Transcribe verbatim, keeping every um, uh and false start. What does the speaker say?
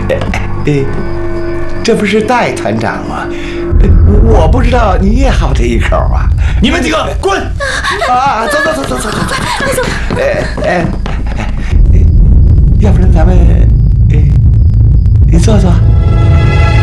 哎，这不是戴团长吗？我不知道你也好这一口啊！ 你们几个滚！ 啊，走走走走走走走！哎哎哎，要不然咱们，哎，你坐坐。